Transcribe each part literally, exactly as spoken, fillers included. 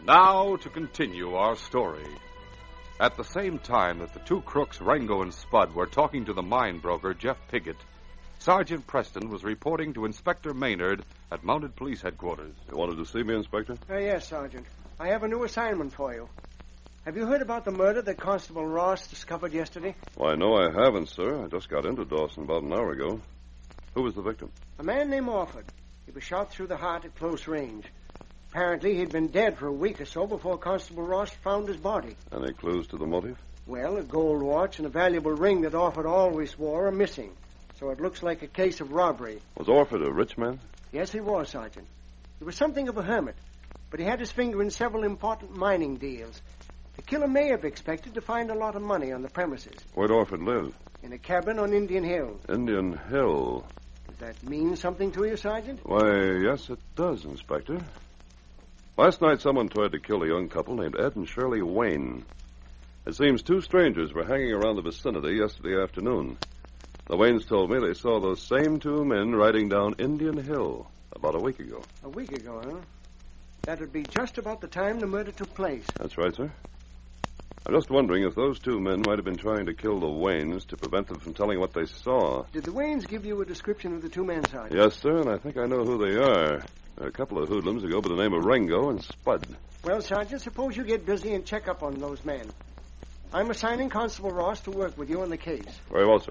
Now to continue our story. At the same time that the two crooks, Rango and Spud, were talking to the mine broker, Jeff Piggott, Sergeant Preston was reporting to Inspector Maynard at Mounted Police Headquarters. You wanted to see me, Inspector? Uh, yes, Sergeant. I have a new assignment for you. Have you heard about the murder that Constable Ross discovered yesterday? Why, no, I haven't, sir. I just got into Dawson about an hour ago. Who was the victim? A man named Orford. He was shot through the heart at close range. Apparently, he'd been dead for a week or so before Constable Ross found his body. Any clues to the motive? Well, a gold watch and a valuable ring that Orford always wore are missing. So it looks like a case of robbery. Was Orford a rich man? Yes, he was, Sergeant. He was something of a hermit, but he had his finger in several important mining deals. The killer may have expected to find a lot of money on the premises. Where'd Orford live? In a cabin on Indian Hill. Indian Hill. Does that mean something to you, Sergeant? Why, yes, it does, Inspector. Last night, someone tried to kill a young couple named Ed and Shirley Wayne. It seems two strangers were hanging around the vicinity yesterday afternoon. The Waynes told me they saw those same two men riding down Indian Hill about a week ago. A week ago, huh? That would be just about the time the murder took place. That's right, sir. I'm just wondering if those two men might have been trying to kill the Waynes to prevent them from telling what they saw. Did the Waynes give you a description of the two men, Sergeant? Yes, sir, and I think I know who they are. There are a couple of hoodlums who go by the name of Rango and Spud. Well, Sergeant, suppose you get busy and check up on those men. I'm assigning Constable Ross to work with you on the case. Very well, sir.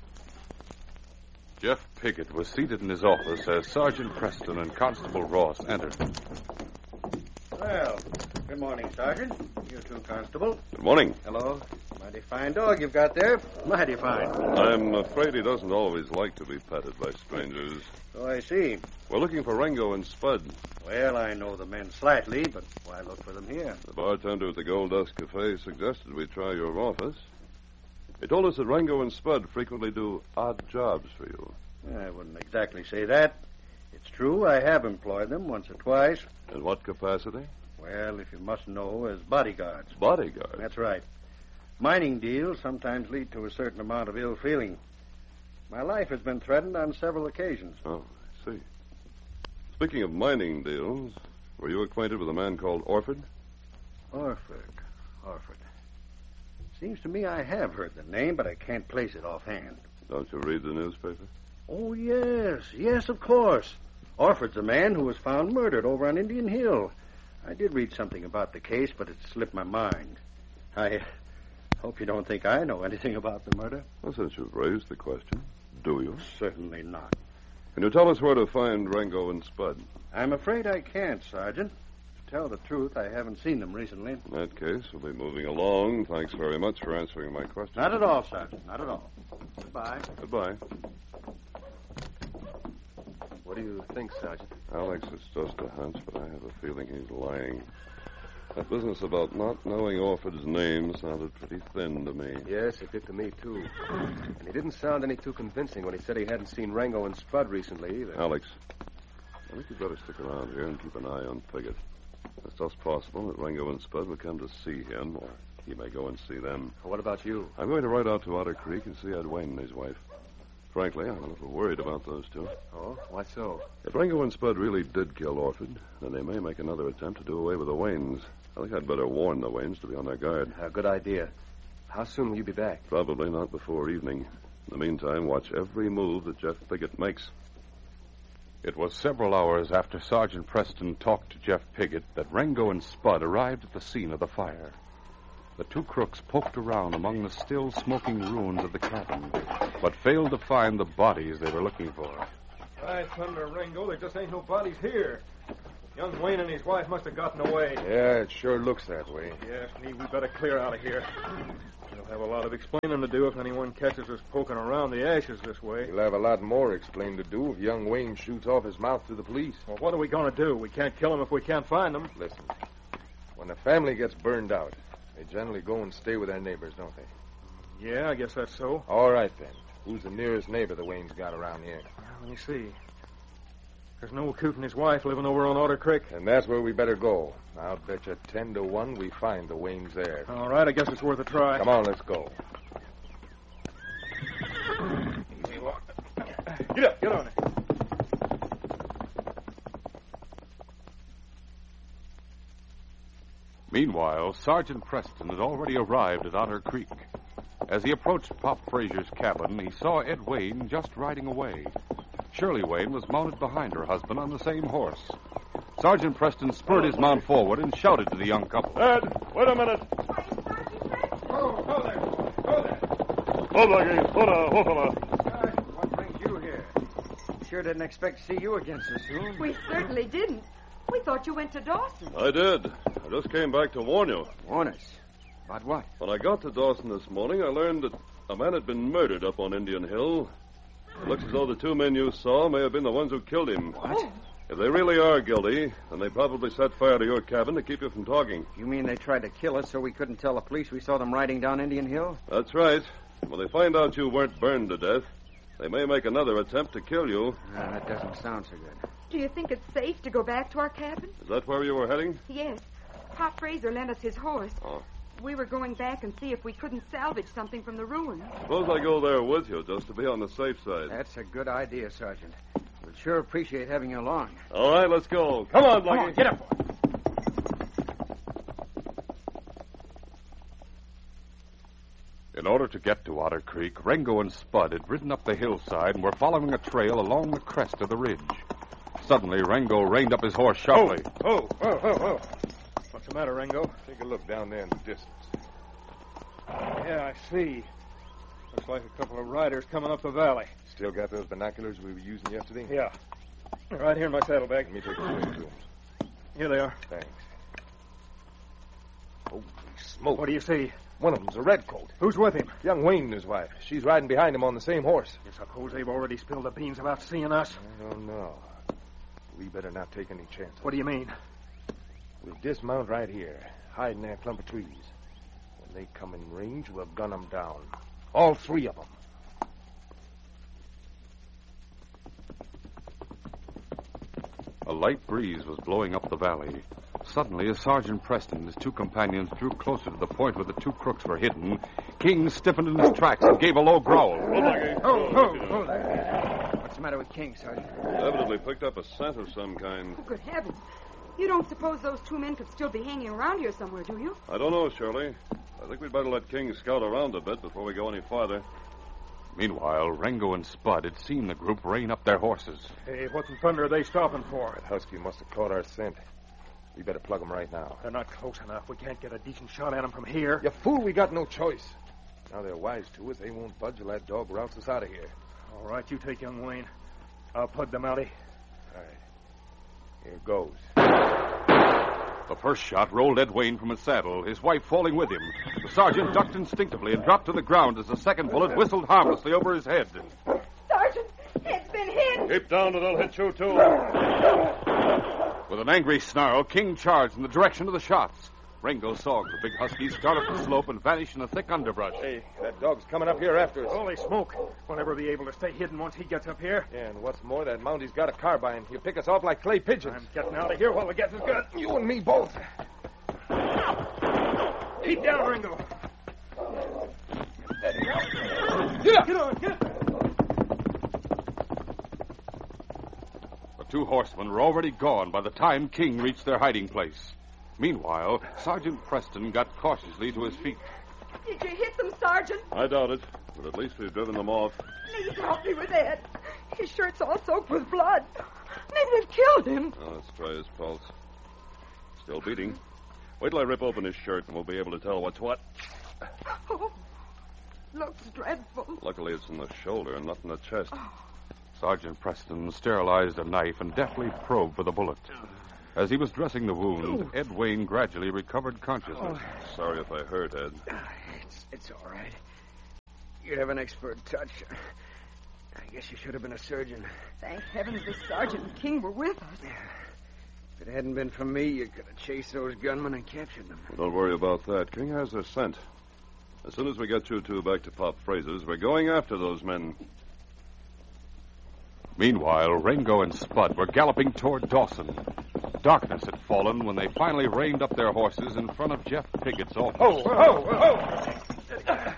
Jeff Piggott was seated in his office as Sergeant Preston and Constable Ross entered. Well, good morning, Sergeant. You too, Constable. Good morning. Hello. Mighty fine dog you've got there. Mighty fine. I'm afraid he doesn't always like to be petted by strangers. So I see. We're looking for Rango and Spud. Well, I know the men slightly, but why look for them here? The bartender at the Gold Dust Cafe suggested we try your office. He told us that Rango and Spud frequently do odd jobs for you. I wouldn't exactly say that. It's true, I have employed them once or twice. In what capacity? Well, if you must know, as bodyguards. Bodyguards? That's right. Mining deals sometimes lead to a certain amount of ill feeling. My life has been threatened on several occasions. Oh, I see. Speaking of mining deals, were you acquainted with a man called Orford? Orford. Orford. Seems to me I have heard the name, but I can't place it offhand. Don't you read the newspaper? Oh, yes. Yes, of course. Orford's a man who was found murdered over on Indian Hill. I did read something about the case, but it slipped my mind. I hope you don't think I know anything about the murder. Well, since you've raised the question, do you? Certainly not. Can you tell us where to find Rango and Spud? I'm afraid I can't, Sergeant. To tell the truth, I haven't seen them recently. In that case, we'll be moving along. Thanks very much for answering my question. Not at all, Sergeant. Not at all. Goodbye. Goodbye. What do you think, Sergeant? Alex, it's just a hunch, but I have a feeling he's lying. That business about not knowing Orford's name sounded pretty thin to me. Yes, it did to me, too. And he didn't sound any too convincing when he said he hadn't seen Rango and Spud recently, either. Alex, I think you'd better stick around here and keep an eye on Piggott. It's just possible that Rango and Spud will come to see him, or he may go and see them. What about you? I'm going to ride out to Otter Creek and see Ed Wayne and his wife. Frankly, I'm a little worried about those two. Oh, why so? If Rango and Spud really did kill Orford, then they may make another attempt to do away with the Waynes. I think I'd better warn the Waynes to be on their guard. A good idea. How soon will you be back? Probably not before evening. In the meantime, watch every move that Jeff Piggott makes. It was several hours after Sergeant Preston talked to Jeff Piggott that Rango and Spud arrived at the scene of the fire. The two crooks poked around among the still smoking ruins of the cabin, but failed to find the bodies they were looking for. By thunder, Rango, there just ain't no bodies here. Young Wayne and his wife must have gotten away. Yeah, it sure looks that way. Yes, me, we better clear out of here. We'll have a lot of explaining to do if anyone catches us poking around the ashes this way. We'll have a lot more explain to do if young Wayne shoots off his mouth to the police. Well, what are we going to do? We can't kill him if we can't find him. Listen, when a family gets burned out, they generally go and stay with their neighbors, don't they? Yeah, I guess that's so. All right, then. Who's the nearest neighbor the Waynes got around here? Well, let me see. There's Noel Coote and his wife living over on Otter Creek. And that's where we better go. I'll bet you ten to one we find the Waynes there. All right, I guess it's worth a try. Come on, let's go. Easy walk. Get up, get on it. Meanwhile, Sergeant Preston had already arrived at Otter Creek. As he approached Pop Frazier's cabin, he saw Ed Wayne just riding away. Shirley Wayne was mounted behind her husband on the same horse. Sergeant Preston spurred his mount forward and shouted to the young couple. Ed, wait a minute. Oh, oh there. Oh there. Hold on, hold on, hold on. What brings you here? Sure didn't expect to see you again so soon. We certainly didn't. We thought you went to Dawson. I did. I just came back to warn you. Warn us. About what? When I got to Dawson this morning, I learned that a man had been murdered up on Indian Hill. It looks as though the two men you saw may have been the ones who killed him. What? If they really are guilty, then they probably set fire to your cabin to keep you from talking. You mean they tried to kill us so we couldn't tell the police we saw them riding down Indian Hill? That's right. When they find out you weren't burned to death, they may make another attempt to kill you. Uh, that doesn't sound so good. Do you think it's safe to go back to our cabin? Is that where you were heading? Yes. Pop Fraser lent us his horse. Oh. We were going back and see if we couldn't salvage something from the ruins. Suppose I go there with you, just to be on the safe side. That's a good idea, Sergeant. We'd sure appreciate having you along. All right, let's go. Come on, Blackie. Come on, get up. In order to get to Otter Creek, Ringo and Spud had ridden up the hillside and were following a trail along the crest of the ridge. Suddenly, Ringo reined up his horse sharply. Oh, oh, oh, oh. What's the matter, Ringo? Take a look down there in the distance. Yeah, I see. Looks like a couple of riders coming up the valley. Still got those binoculars we were using yesterday? Yeah. Right here in my saddlebag. Let me take a swing to them. Here they are. Thanks. Holy smoke. What do you see? One of them's a redcoat. Who's with him? Young Wayne and his wife. She's riding behind him on the same horse. You suppose they've already spilled the beans about seeing us? I don't know. We better not take any chances. What do you mean? We'll dismount right here, hide in that clump of trees. When they come in range, we'll gun them down. All three of them. A light breeze was blowing up the valley. Suddenly, as Sergeant Preston and his two companions drew closer to the point where the two crooks were hidden, King stiffened in his tracks and gave a low growl. Oh, oh, oh there. What's the matter with King, Sergeant? Evidently picked up a scent of some kind. Oh, good heavens. You don't suppose those two men could still be hanging around here somewhere, do you? I don't know, Shirley. I think we'd better let King scout around a bit before we go any farther. Meanwhile, Ringo and Spud had seen the group rein up their horses. Hey, what in thunder are they stopping for? That husky must have caught our scent. We better plug them right now. They're not close enough. We can't get a decent shot at them from here. You fool, we got no choice. Now they're wise to us. They won't budge till that dog routes us out of here. All right, you take young Wayne. I'll plug the mountie. All right. Here goes. The first shot rolled Ed Wayne from his saddle, his wife falling with him. The sergeant ducked instinctively and dropped to the ground as the second bullet whistled harmlessly over his head. Sergeant, Ed's been hit. Keep down or they'll hit you, too. With an angry snarl, King charged in the direction of the shots. Ringo saw the big husky start up the slope and vanish in the thick underbrush. Hey, that dog's coming up here after us. Holy smoke. We'll never be able to stay hidden once he gets up here. Yeah, and what's more, that Mountie's got a carbine. He'll pick us off like clay pigeons. I'm getting out of here while we get this gun. You and me both. Keep down, Ringo. Get up! Get on, get up. The two horsemen were already gone by the time King reached their hiding place. Meanwhile, Sergeant Preston got cautiously to his feet. Did you hit them, Sergeant? I doubt it, but at least we've driven them off. Please help me with Ed. His shirt's all soaked with blood. Maybe they've killed him. Now, let's try his pulse. Still beating. Wait till I rip open his shirt and we'll be able to tell what's what. Oh, looks dreadful. Luckily, it's in the shoulder and not in the chest. Sergeant Preston sterilized a knife and deftly probed for the bullet. As he was dressing the wound, Ed Wayne gradually recovered consciousness. Sorry if I hurt, Ed. It's, it's all right. You have an expert touch. I guess you should have been a surgeon. Thank heavens the Sergeant and King were with us. If it hadn't been for me, you could have chased those gunmen and captured them. Well, don't worry about that. King has their scent. As soon as we get you two back to Pop Fraser's, we're going after those men. Meanwhile, Ringo and Spud were galloping toward Dawson. Darkness had fallen when they finally reined up their horses in front of Jeff Piggott's office. Oh, oh, oh!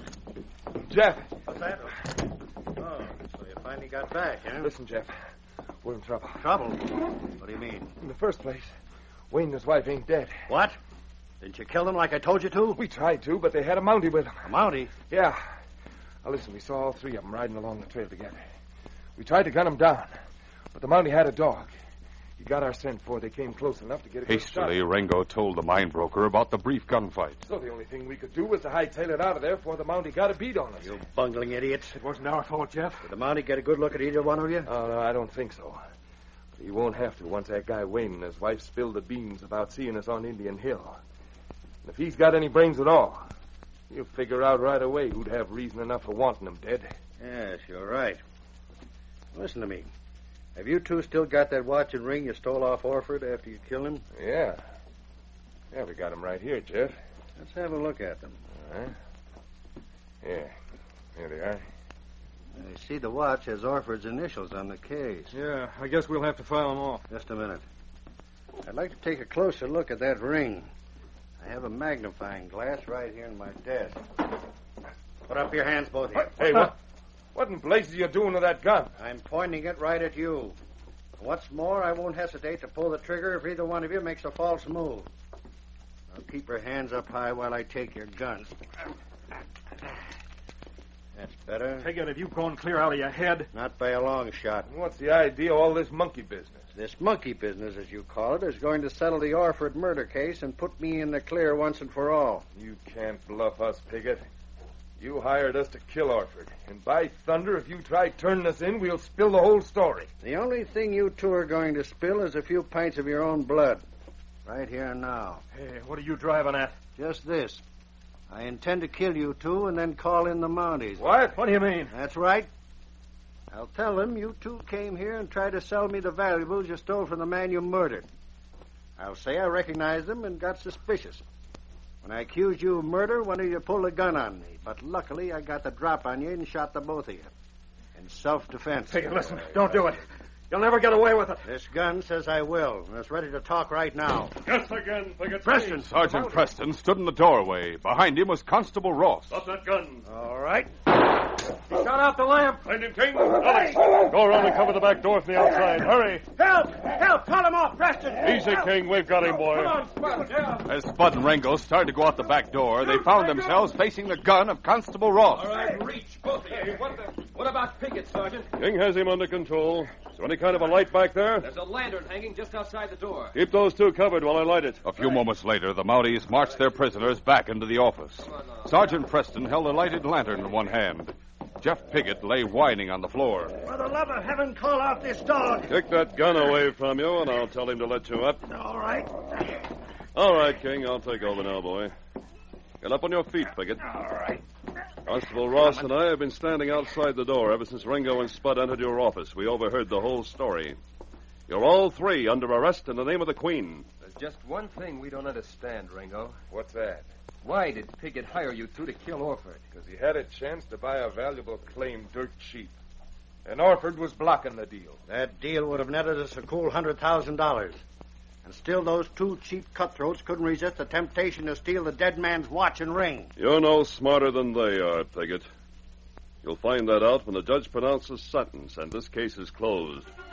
Jeff, What's that? Oh, so you finally got back, huh? listen, Jeff. We're in trouble. Trouble? What do you mean? In the first place, Wayne and his wife ain't dead. What? Didn't you kill them like I told you to? We tried to, but they had a Mountie with them. A Mountie? Yeah. Now, listen, we saw all three of them riding along the trail together. We tried to gun them down, but the Mountie had a dog. He got our scent before they came close enough to get a good Hastily, shot. Rango told the mine broker about the brief gunfight. So the only thing we could do was to hightail it out of there before the Mountie got a beat on us. You bungling idiots. It wasn't our fault, Jeff. Did the Mountie get a good look at either one of you? Oh, no, I don't think so. But he won't have to once that guy Wayne and his wife spilled the beans about seeing us on Indian Hill. And if he's got any brains at all, he'll figure out right away who'd have reason enough for wanting them dead. Yes, you're right. Listen to me. Have you two still got that watch and ring you stole off Orford after you killed him? Yeah. Yeah, we got them right here, Jeff. Let's have a look at them. All right. Yeah, here they are. I see the watch has Orford's initials on the case. Yeah, I guess we'll have to file them off. Just a minute. I'd like to take a closer look at that ring. I have a magnifying glass right here in my desk. Put up your hands, both of you. Hey, what? What in blazes are you doing with that gun? I'm pointing it right at you. What's more, I won't hesitate to pull the trigger if either one of you makes a false move. Now keep your hands up high while I take your guns. That's better. Piggott, have you gone clear out of your head? Not by a long shot. What's the idea of all this monkey business? This monkey business, as you call it, is going to settle the Orford murder case and put me in the clear once and for all. You can't bluff us, Piggott. You hired us to kill Orford. And by thunder, if you try turning us in, we'll spill the whole story. The only thing you two are going to spill is a few pints of your own blood. Right here and now. Hey, what are you driving at? Just this. I intend to kill you two and then call in the Mounties. What? What do you mean? That's right. I'll tell them you two came here and tried to sell me the valuables you stole from the man you murdered. I'll say I recognized them and got suspicious. When I accused you of murder, one of you pulled a gun on me. But luckily, I got the drop on you and shot the both of you. In self-defense. Piggott, listen. Don't do it. You'll never get away with it. This gun says I will, and it's ready to talk right now. Guess again, Piggott. Preston! Sergeant Preston stood in the doorway. Behind him was Constable Ross. Stop that gun. All right. He shot out the lamp. Find him, King. Alex, go around and cover the back door from the outside. Hurry. Help! Help! Call him off, Preston! Easy, King. We've got him, boy. Come on, Spud. Yeah. As Spud and Rango started to go out the back door, they found themselves facing the gun of Constable Ross. All right, reach, both of you. What, the, what about Piggott, Sergeant? King has him under control. Is there any kind of a light back there? There's a lantern hanging just outside the door. Keep those two covered while I light it. A few moments later, the Mounties marched their prisoners back into the office. Sergeant Preston held a lighted lantern in one hand. Jeff Piggott lay whining on the floor. For the love of heaven, call out this dog. Take that gun away from you, and I'll tell him to let you up. All right. All right, King. I'll take over now, boy. Get up on your feet, Piggott. All right. Constable Ross and I have been standing outside the door ever since Ringo and Spud entered your office. We overheard the whole story. You're all three under arrest in the name of the Queen. There's just one thing we don't understand, Ringo. What's that? Why did Piggott hire you two to kill Orford? Because he had a chance to buy a valuable claim dirt cheap. And Orford was blocking the deal. That deal would have netted us a cool one hundred thousand dollars. And still those two cheap cutthroats couldn't resist the temptation to steal the dead man's watch and ring. You're no smarter than they are, Piggott. You'll find that out when the judge pronounces sentence, and this case is closed.